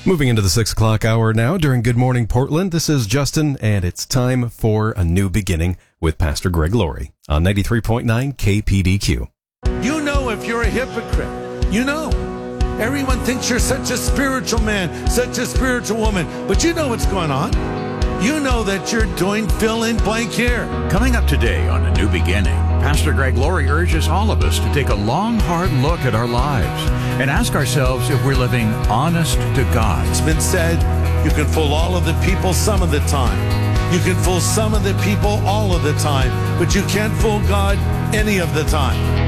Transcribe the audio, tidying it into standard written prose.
Moving into the 6 o'clock hour now during Good Morning Portland, this is Justin, and it's time for a new beginning with Pastor Greg Laurie on 93.9 KPDQ. You know if you're a hypocrite. You know. Everyone thinks you're such a spiritual man, such a spiritual woman, but you know what's going on. You know that you're doing fill in blank here. Coming up today on A New Beginning, Pastor Greg Laurie urges all of us to take a long, hard look at our lives and ask ourselves if we're living honest to God. It's been said, you can fool all of the people some of the time. You can fool some of the people all of the time, but you can't fool God any of the time.